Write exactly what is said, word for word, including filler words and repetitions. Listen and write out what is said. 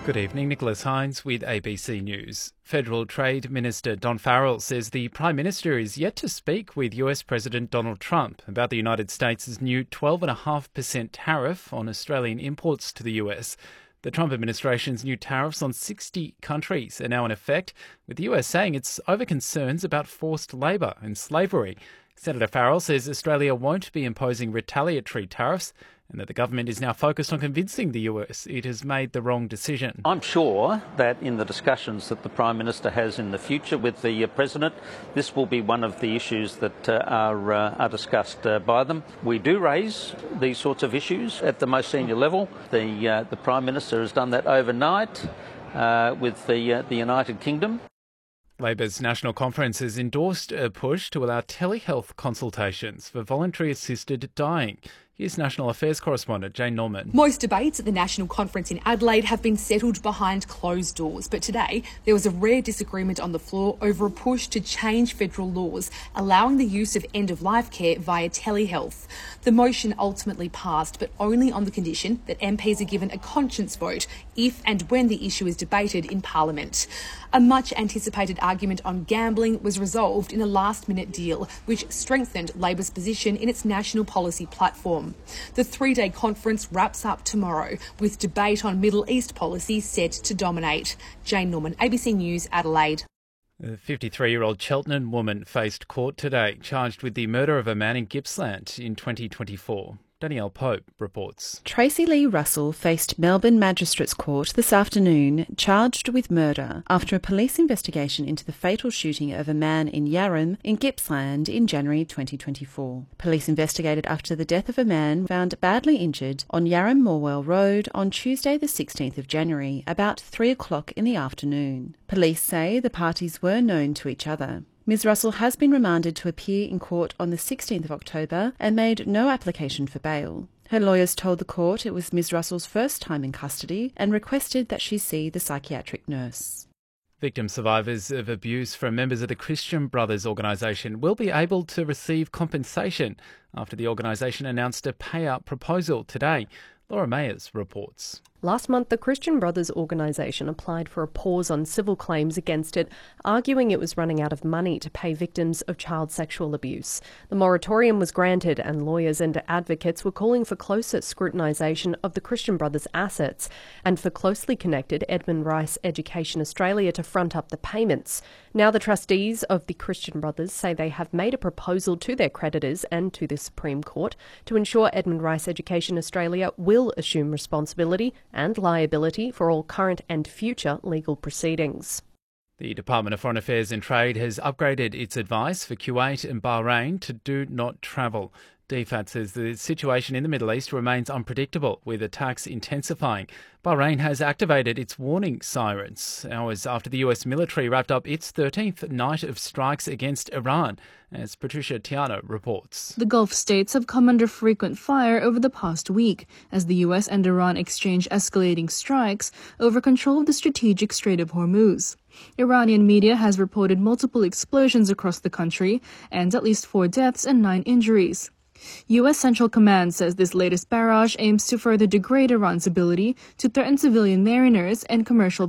Good evening, Nicholas Hines with A B C News. Federal Trade Minister Don Farrell says the Prime Minister is yet to speak with U S President Donald Trump about the United States' new twelve point five percent tariff on Australian imports to the U S. The Trump administration's new tariffs on sixty countries are now in effect, with the U S saying it's over concerns about forced labour and slavery. Senator Farrell says Australia won't be imposing retaliatory tariffs and that the government is now focused on convincing the U S it has made the wrong decision. I'm sure that in the discussions that the Prime Minister has in the future with the uh, President, this will be one of the issues that uh, are, uh, are discussed uh, by them. We do raise these sorts of issues at the most senior level. The, uh, the Prime Minister has done that overnight uh, with the, uh, the United Kingdom. Labor's National Conference has endorsed a push to allow telehealth consultations for voluntary assisted dying. Here's National Affairs correspondent Jane Norman. Most debates at the National Conference in Adelaide have been settled behind closed doors, but today there was a rare disagreement on the floor over a push to change federal laws allowing the use of end-of-life care via telehealth. The motion ultimately passed, but only on the condition that M Ps are given a conscience vote if and when the issue is debated in Parliament. A much-anticipated argument on gambling was resolved in a last-minute deal, which strengthened Labor's position in its national policy platform. The three-day conference wraps up tomorrow, with debate on Middle East policy set to dominate. Jane Norman, A B C News, Adelaide. A fifty-three-year-old Cheltenham woman faced court today, charged with the murder of a man in Gippsland in twenty twenty-four. Danielle Pope reports. Tracy Lee Russell faced Melbourne Magistrates Court this afternoon, charged with murder after a police investigation into the fatal shooting of a man in Yarram in Gippsland in January twenty twenty-four. Police investigated after the death of a man found badly injured on Yarram Morwell Road on Tuesday the sixteenth of January, about three o'clock in the afternoon. Police say the parties were known to each other. Miz Russell has been remanded to appear in court on the sixteenth of October and made no application for bail. Her lawyers told the court it was Miz Russell's first time in custody and requested that she see the psychiatric nurse. Victim survivors of abuse from members of the Christian Brothers organisation will be able to receive compensation after the organisation announced a payout proposal today. Laura Mayers reports. Last month, the Christian Brothers organisation applied for a pause on civil claims against it, arguing it was running out of money to pay victims of child sexual abuse. The moratorium was granted, and lawyers and advocates were calling for closer scrutinisation of the Christian Brothers' assets and for closely connected Edmund Rice Education Australia to front up the payments. Now the trustees of the Christian Brothers say they have made a proposal to their creditors and to the Supreme Court to ensure Edmund Rice Education Australia will assume responsibility and liability for all current and future legal proceedings. The Department of Foreign Affairs and Trade has upgraded its advice for Kuwait and Bahrain to do not travel. D F A T says the situation in the Middle East remains unpredictable, with attacks intensifying. Bahrain has activated its warning sirens hours after the U S military wrapped up its thirteenth night of strikes against Iran, as Patricia Tiano reports. The Gulf states have come under frequent fire over the past week, as the U S and Iran exchange escalating strikes over control of the strategic Strait of Hormuz. Iranian media has reported multiple explosions across the country and at least four deaths and nine injuries. U S Central Command says this latest barrage aims to further degrade Iran's ability to threaten civilian mariners and commercial